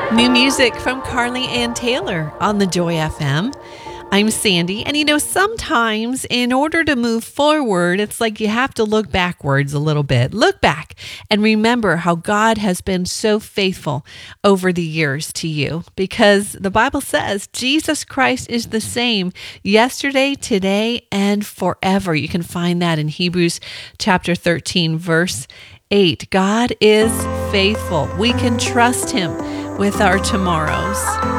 New music from Carly Ann Taylor on the Joy FM. I'm Sandy, and sometimes in order to move forward, it's like you have to look backwards a little bit. Look back and remember how God has been so faithful over the years to you, because the Bible says Jesus Christ is the same yesterday, today, and forever. You can find that in Hebrews chapter 13, verse 8. God is faithful. We can trust Him with our tomorrows.